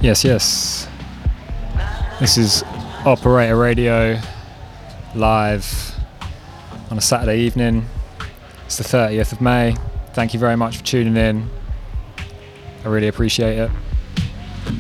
Yes, yes. This is Operator Radio live on a Saturday evening. It's the 30th of May. Thank you very much for tuning in. I really appreciate it.